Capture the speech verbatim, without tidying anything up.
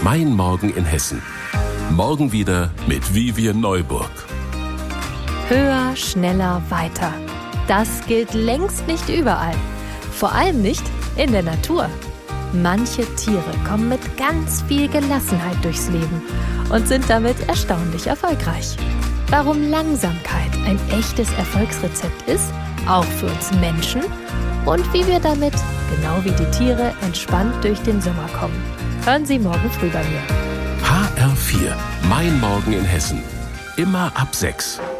Mein Morgen in Hessen. Morgen wieder mit Vivian Neuburg. Höher, schneller, weiter. Das gilt längst nicht überall. Vor allem nicht in der Natur. Manche Tiere kommen mit ganz viel Gelassenheit durchs Leben und sind damit erstaunlich erfolgreich. Warum Langsamkeit ein echtes Erfolgsrezept ist, auch für uns Menschen, und wie wir damit, genau wie die Tiere, entspannt durch den Sommer kommen. Hören Sie morgen früh bei mir. H R vier. Mein Morgen in Hessen. Immer ab sechs.